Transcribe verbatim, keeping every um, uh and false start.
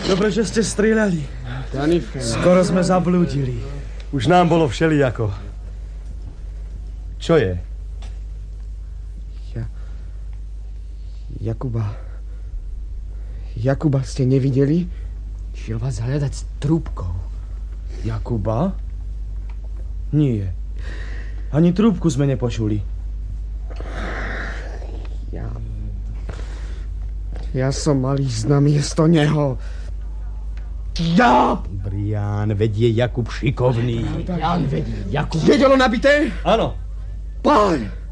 Dobre, že ste strieľali. Skoro sme zablúdili. Už nám bolo všelijako. Čo je? Ja... Jakuba... Jakuba ste nevideli? Šiel vás hľadať s trúbkou. Jakuba? Nie. Ani trúbku sme nepočuli. Ja... Ja som mal ísť na miesto neho. Ja! Brián, vedie Jakub šikovný. Jan vedie Jakub. Jedelo nabité? Áno. Pán!